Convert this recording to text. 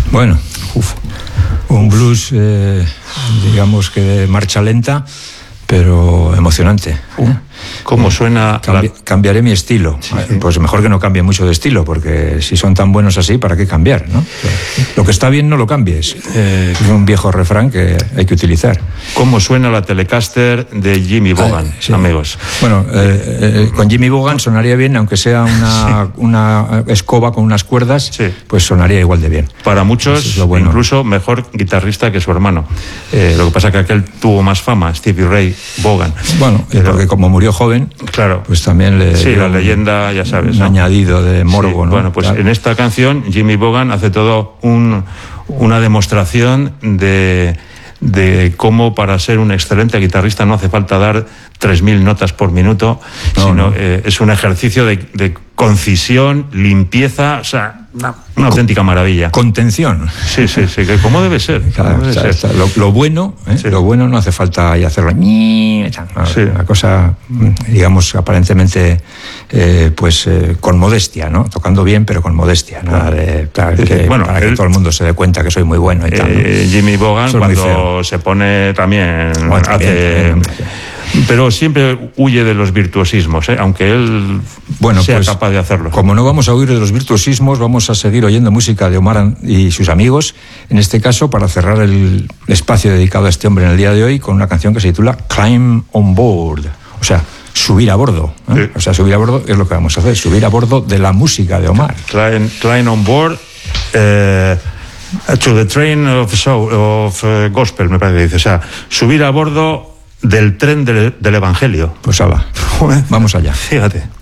Bueno, un blues, digamos que de marcha lenta, pero emocionante. ¿Cómo suena? Cambiaré mi estilo. Sí. Pues mejor que no cambie mucho de estilo, porque si son tan buenos así, ¿para qué cambiar, no? Lo que está bien no lo cambies. Es un viejo refrán que hay que utilizar. ¿Cómo suena la Telecaster de Jimmy Vaughan, sí. amigos? Bueno, con Jimmy Vaughan sonaría bien, aunque sea una escoba con unas cuerdas, sí. Pues sonaría igual de bien. Para muchos, bueno, incluso mejor guitarrista que su hermano. Lo que pasa es que aquel tuvo más fama, Stevie Ray Vaughan. Bueno, porque como murió joven, claro, pues también le sí, la leyenda, ya sabes, un añadido de morbo, sí, ¿no? Bueno, pues claro. En esta canción Jimmy Vaughan hace todo una demostración de cómo para ser un excelente guitarrista no hace falta dar 3.000 notas por minuto, sino es un ejercicio de concisión, limpieza, o sea, una auténtica maravilla. Contención. Sí, que como debe ser. Claro, lo bueno, sí. Lo bueno no hace falta y hacerlo. Una cosa, digamos, aparentemente, con modestia, ¿no? Tocando bien, pero con modestia. Nada de para que todo el mundo se dé cuenta que soy muy bueno y tal, ¿no? Jimmy Vaughan, cuando se pone también, pero siempre huye de los virtuosismos, aunque él sea capaz de hacerlo. Como no vamos a huir de los virtuosismos, vamos a seguir oyendo música de Omar y sus amigos, en este caso para cerrar el espacio dedicado a este hombre en el día de hoy, con una canción que se titula Climb on Board, o sea, subir a bordo, ¿eh? Sí. O sea, subir a bordo es lo que vamos a hacer, subir a bordo de la música de Omar. Climb on Board, to the train of gospel, me parece que dice, o sea, subir a bordo del tren del Evangelio. Pues vamos allá. Fíjate.